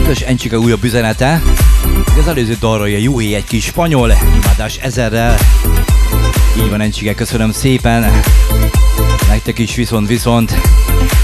Biztos Encsike újabb üzenete. Az előző dalra jó éj, egy kis spanyol, imádás ezerrel. Így van Encsike, köszönöm szépen. Nektek is viszont.